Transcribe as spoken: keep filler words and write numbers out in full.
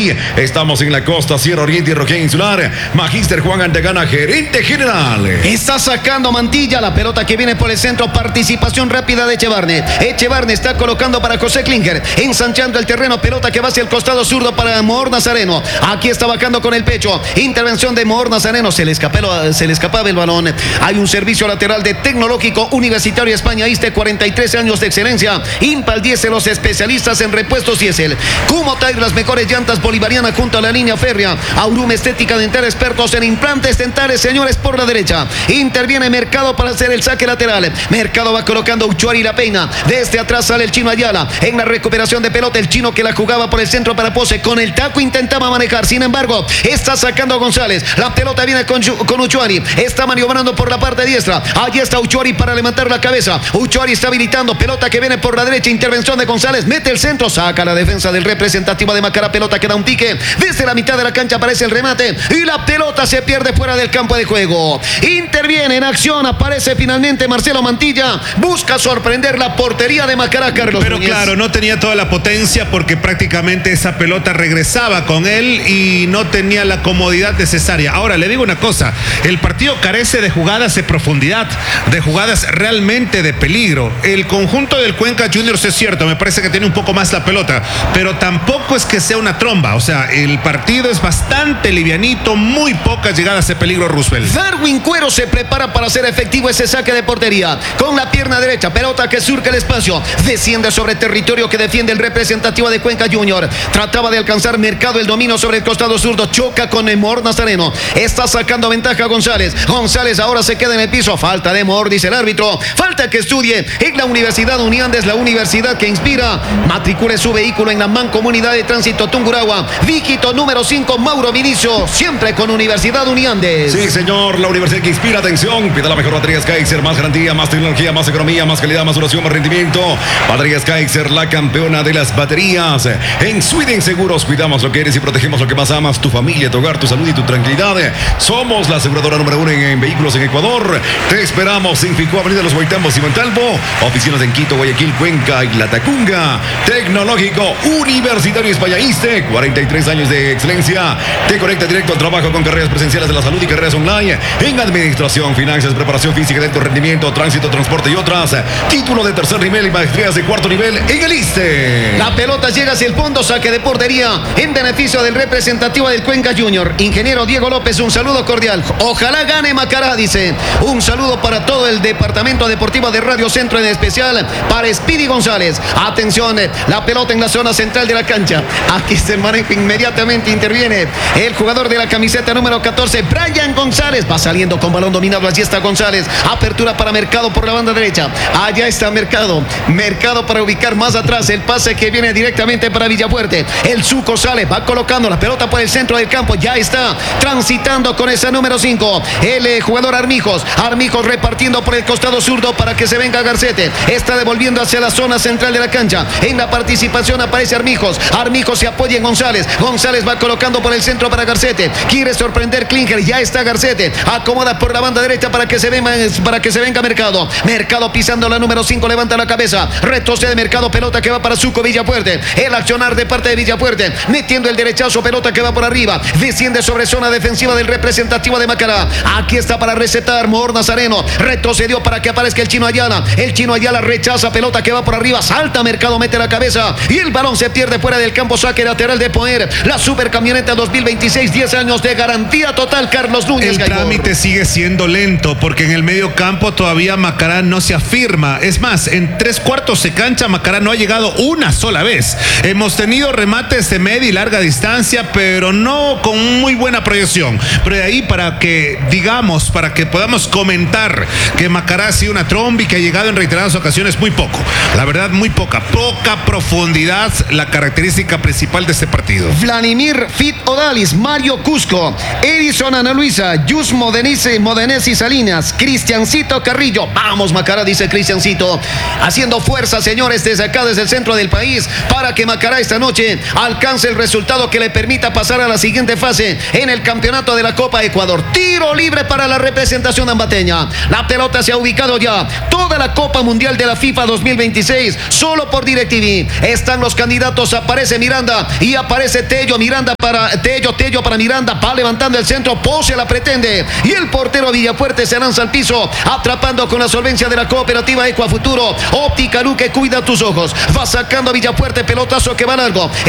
Chiriquí. Estamos en la costa, Sierra Oriente y Roquén Insular. Magíster Juan Antegana, gerente general. Está sacando Mantilla, la pelota que viene por el centro. Participación rápida de Echevarne. Echevarne está colocando para José Klinger, ensanchando el terreno. Pelota que va hacia el costado zurdo para Moor Nazareno. Aquí está bajando con el pecho. Intervención de Moor Nazareno. Se le, escapó, se le escapaba el balón. Hay un servicio lateral de Tecnológico Universitario España Iste, cuarenta y tres años de excelencia. Impal Diesel, los especialistas en repuestos Diesel. Kumo Tire, las mejores llantas bolivarianas junto a la línea férrea. Aurum Estética Dental, expertos en implantes dentales, señores, por la derecha. Interviene Mercado para hacer el saque lateral. Mercado va colocando Uchuari la peina. Desde atrás sale el Chino Ayala. En la recuperación de pelota, el Chino que la jugaba por el centro para Pose. Con el taco intentaba manejar. Sin embargo, está sacando a González. La pelota viene con, con Uchuari. Está maniobrando por la parte diestra. Allí está Uchuari para levantar la cabeza. Uchuari está habilitando. Pelota que viene por la derecha. Intervención de González. Mete el centro. Saca la defensa del representativo de Macará. Pelota que da un pique. Desde la mitad de la cancha aparece el remate. Y la pelota se pierde fuera del campo de juego. Interviene en acción. Aparece finalmente Marcelo Mantilla. Busca sorprender la portería de Macará, Carlos Pero Núñez. claro, no tenía toda la potencia porque prácticamente esa pelota regresaba con él y no tenía la comodidad necesaria. Ahora, le digo una cosa. El partido carece de jugadas de profundidad, de jugadas realmente de peligro. El conjunto del Cuenca Juniors es cierto, me parece que tiene un poco más la pelota, pero tampoco es que sea una tromba. O sea, el partido es bastante livianito, muy pocas llegadas de peligro, Roosevelt. Darwin Cuero se prepara para hacer efectivo ese saque de portería. Con la pierna derecha, pelota que surca el espacio. Desciende sobre territorio que defiende el representativo de Cuenca Junior. Trataba de alcanzar Mercado el dominio sobre el costado zurdo. Choca con el Moor Nazareno. Está sacando ventaja a González. González ahora se queda en el piso. Falta de Moor, dice el árbitro. Falta que estudie en la Universidad Uniandes, la universidad que inspira. Matricule su vehículo en la Mancomunidad de Tránsito Tungurahua. Dígito número cinco, Mauro Vinicio. Siempre con Universidad Uniandes. Sí, señor, la universidad que inspira. Atención, pida la mejor baterías Kaiser. Más garantía, más tecnología, más economía, más calidad, más duración, más rendimiento. Baterías Kaiser, la campeona de las baterías. En Sweden Seguros cuidamos lo que eres y protegemos lo que más amas, tu familia, tu hogar, tu salud y tu tranquilidad. Somos la aseguradora número uno en, en vehículos en Ecuador. Te esperamos en Ficó, Avenida Los Guaitambos y Montalvo. Oficinas en Quito, Guayaquil, Cuenca y La Tacunga. Tecnológico Universitario España Iste, cuarenta y tres años de excelencia. Te conecta directo al trabajo con carreras presenciales de la salud y carreras online en administración, finanzas, preparación física, de alto rendimiento, tránsito, transporte y otras. Título de tercer nivel y maestrías de cuarto nivel en el Iste. La pelota llega hacia el fondo, saque de portería en beneficio del representativo del Cuenca Junior. Ingeniero Diego López, un saludo cordial. Ojalá gane Macará, dice. Un saludo para todo el departamento deportivo de Radio Centro, en especial para Speedy González. Atención, la pelota en la zona central de la cancha. Aquí se maneja inmediatamente, interviene el jugador de la camiseta número catorce, Brian González. Va saliendo con balón dominado, allí está González. Apertura para Mercado por la banda derecha. Allá está Mercado. Mercado para ubicar más atrás. El pase que viene directamente para Villafuerte. El Zuco sale, va colocando la pelota por el centro del campo. Ya está transitando con esa número cinco. El eh, jugador Armijos. Armijos repartiendo por el costado zurdo para que se venga Garcete. Está devolviendo hacia la zona central de la cancha. En la participación aparece Armijos. Armijos se apoya en González. González va colocando por el centro para Garcete. Quiere sorprender Klinger. Ya está Garcete. Acomoda por la banda derecha para que se venga, para que se venga Mercado. Mercado pisando la número cinco. Levanta la cabeza. Retrocede Mercado. Pelota que va para Zuco Villafuerte. El accionar de parte de Villafuerte. Metiendo el derechazo. Pelota que va por arriba. Desciende sobre zona defensiva del representativo de Macará. Aquí está para recetar Moor Nazareno. Retrocedió para que aparezca el Chino Ayala. El Chino Ayala rechaza. Pelota que va por arriba. Salta Mercado. Mete la cabeza. Y el balón se pierde fuera del campo. Saque lateral de Poder. La supercamioneta dos mil veintiséis. diez años de garantía total. Carlos Núñez. El Gaibor. trámite sigue siendo lento porque en el medio campo todavía Macará no se afirma. Es más, en tres cuartos de cancha Macará no ha llegado una sola vez. Hemos tenido remates de media y larga distancia, pero no con muy buena proyección. Pero de ahí para que digamos, para que podamos comentar que Macará ha sido una tromba y que ha llegado en reiteradas ocasiones, muy poco. La verdad, muy poca. Poca profundidad, la característica principal de este partido. Vladimir Fit Odalis, Mario Cusco, Edison Ana Luisa, Yus Modenese, Modenesi Salinas, Cristiancito Carrillo. Vamos Macará, dice Cristiancito. Haciendo fuerza, señores, desde acá, desde el centro del país, para que Macará esta noche alcance el resultado que le permita pasar a la siguiente fase en el campeonato de la Copa Ecuador. Tiro libre para la representación ambateña. La pelota se ha ubicado ya. Toda la Copa Mundial de la FIFA dos mil veintiséis, solo por DirecTV. Están los candidatos, aparece Miranda y aparece Aparece Tello, Miranda para Tello, Tello para Miranda. Va levantando el centro, Pose la pretende. Y el portero Villafuerte se lanza al piso, atrapando con la solvencia de la cooperativa Ecuafuturo. Óptica Luque, cuida tus ojos. Va sacando a Villafuerte, pelotazo que va largo.